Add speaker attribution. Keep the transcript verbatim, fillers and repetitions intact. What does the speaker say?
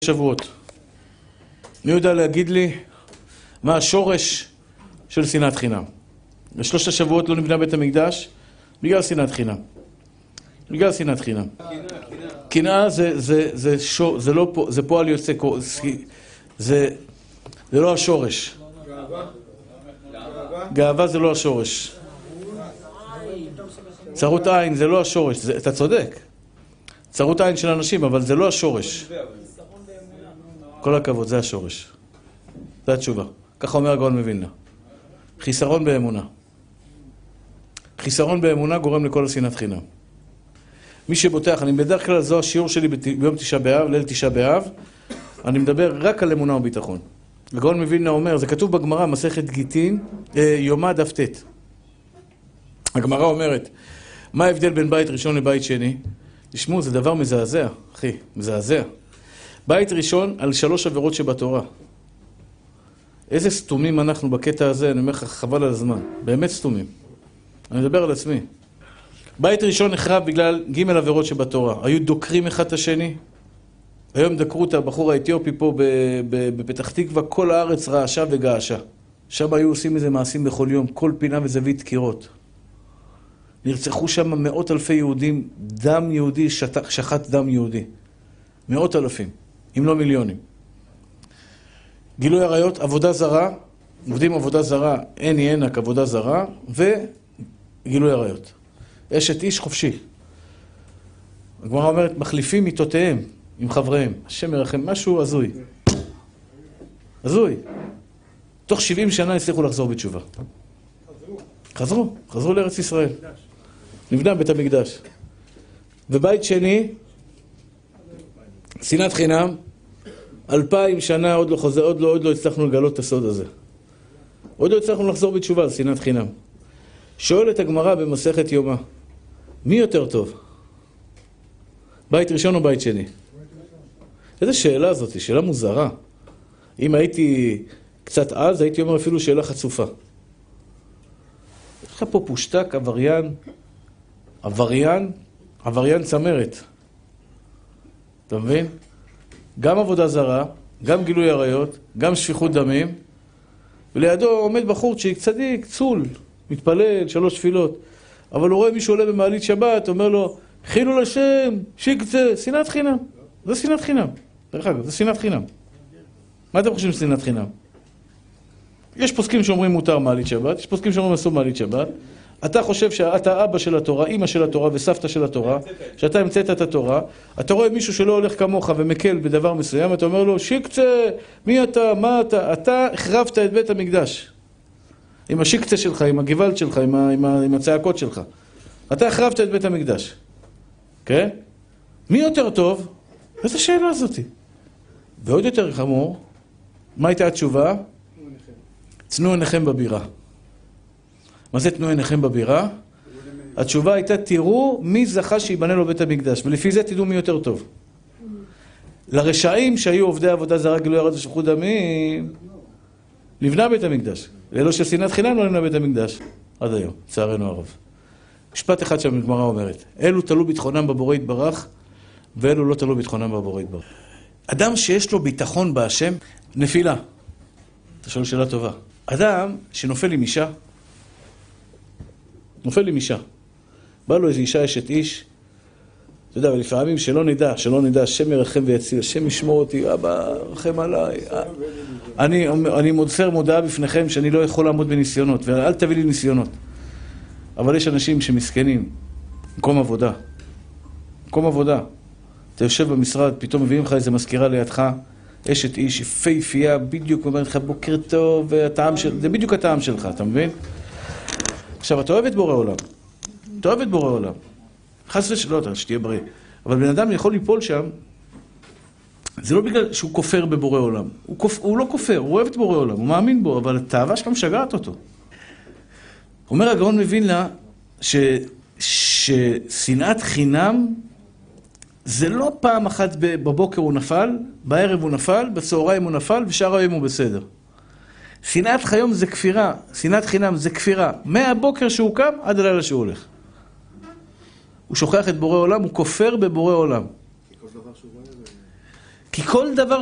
Speaker 1: שבועות. מי יודע להגיד לי מה השורש של שנאת חינם? בשלושת השבועות לא נבנה בית המקדש בגלל שנאת חינם. בגלל שנאת חינם. קנאה זה זה זה שו, זה לא פה, זה פועל יוצא, זה זה לא השורש. גאווה. גאווה זה לא השורש. צרות עין זה לא השורש. זה, אתה צודק. צרות עין של אנשים, אבל זה לא השורש. כל הכבוד, זה השורש. זה התשובה. ככה אומר הגאון מווילנה. חיסרון באמונה. חיסרון באמונה גורם לכל השנאת חינם. מי שבוטח, אני בדרך כלל זו השיעור שלי ביום תשעה באב, ליל תשעה באב, אני מדבר רק על אמונה וביטחון. הגאון מווילנה אומר, זה כתוב בגמרא, מסכת גיטין, יומא דף ט'. הגמרא אומרת, מה ההבדל בין בית ראשון לבית שני? תשמעו, זה דבר מזעזע, אחי, מזעזע. בית ראשון על שלוש עבירות שבתורה. איזה סתומים אנחנו בקטע הזה, אני אומר לך, חבל על הזמן. באמת סתומים. אני מדבר על עצמי. בית ראשון נחרב בגלל ג' עבירות שבתורה. היו דוקרים אחד את השני. היום דקרו את הבחור האתיופי פה בפתח תקווה, כל הארץ רעשה וגעשה. שם היו עושים איזה מעשים בכל יום, כל פינה וזווית דקירות. נרצחו שם מאות אלפי יהודים, דם יהודי שט... שחט דם יהודי. מאות אלפים, אם לא מיליונים. גילוי עריות, עבודה זרה, עובדים עבודה זרה, אין ינק עבודה זרה, וגילוי עריות. אשת איש חופשי. הגמרא אומרת, מחליפים מיטותיהם עם חבריהם. השם ירחם, משהו הזוי. הזוי. תוך שבעים שנה הצליחו לחזור בתשובה. חזרו. חזרו, חזרו לארץ ישראל. נבנה בית המקדש. ובית שני, שנאת חינם, אלפיים שנה עוד לא חוזר, עוד לא, עוד לא הצלחנו לגלות את הסוד הזה. עוד לא הצלחנו לחזור בתשובה על שנאת חינם. שואלת הגמרא במסכת יומא, מי יותר טוב? בית ראשון או בית שני? איזה שאלה הזאת, שאלה מוזרה. אם הייתי קצת אז, הייתי אומר אפילו שאלה חצופה. יש לך פה פושטק, עבריין, עבריין, עבריין צמרת. אתה מבין? גם עבודה זרה, גם גילוי עריות, גם שפיכות דמים, ולידו עומד בחורצ'יק, צדיק, צול, מתפלל, שלוש תפילות, אבל הוא רואה מישהו עולה במעלית שבת, אומר לו, חילו לשם, שיקצה, שנאת חינם. זה שנאת חינם. דרך אגב, זה שנאת חינם. מה אתם חושבים שנאת חינם? יש פוסקים שאומרים מותר מעלית שבת, יש פוסקים שאומרים אסור מעלית שבת. אתה חושב שאתה אבא של התורה, אמא של התורה וסבתא של התורה, שאתה המצאת את התורה, אתה רואה מישהו שלא הולך כמוך ומקל בדבר מסוים, אתה אומר לו, שיקצה, מי אתה, מה אתה? אתה החרבת את בית המקדש. עם השיקצה שלך, עם הגוואלד שלך, עם, ה, עם, ה, עם הצעקות שלך. אתה החרבת את בית המקדש. כן? מי יותר טוב? איזו שאלה הזאת. ועוד יותר חמור, מה הייתה התשובה? צנו עיניכם בבירה. מה זה תנו עיניכם בבירה? התשובה הייתה, תראו מי זכה שיבנה לו בית המקדש, ולפי זה תדעו מי יותר טוב. לרשעים שהיו עובדי עבודה זרה, גילוי עריות ושפיכות דמים, נבנה בית המקדש. לאלו של שנאת חינם לא נבנה בית המקדש. עד היום, צערנו הרב. משפט אחד שהגמרא אומרת, אלו תלו ביטחונם בבורא יתברך, ואלו לא תלו ביטחונם בבורא יתברך. אדם שיש לו ביטחון בהשם, נפילה. אתה שואל שאלה טובה. אדם שנופל עם אישה, נופל עם אישה. בא לו איזו אישה אשת איש, אתה יודע, ולפעמים שלא נדע, שלא נדע, השם ירחם ויציל, השם ישמור אותי, אבא, רחם עליי. אני, אני מוסר מודעה בפניכם שאני לא יכול לעמוד בניסיונות, ואל תביא לי ניסיונות. אבל יש אנשים שמסכנים, מקום עבודה. מקום עבודה. אתה יושב במשרד, פתאום מביאים לך איזה מזכירה לידך, אשת איש, יפהפייה, בדיוק אומרת לך בוקר טוב, והטעם של... זה בדיוק הטעם שלך, אתה מבין? עכשיו, אתה אוהב את בורא עולם. אתה אוהב את בורא עולם. חס ושלא, אתה שתהיה בריא. אבל בן אדם יכול ליפול שם, זה לא בגלל שהוא כופר בבורא עולם. הוא, כופ... הוא לא כופר, הוא אוהב את בורא עולם, הוא מאמין בו, אבל התאווה שלך משגעת אותו. אומר הגאון מווילנה ש... ששנאת חינם זה לא פעם אחת בבוקר הוא נפל, בערב הוא נפל, בצהריים הוא נפל, ושאר היום הוא בסדר. שנאת חיום זה כפירה, שנאת חינם זה כפירה. מהבוקר שהוא קם עד הלילה שהוא הולך. הוא שוכח את בורא עולם, הוא כופר בבורא עולם. כי כל דבר